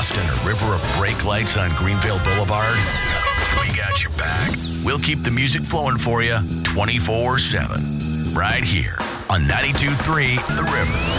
lost in a river of brake lights on Greenville Boulevard? We got your back. We'll keep the music flowing for you 24/7. Right here on 92.3 The River.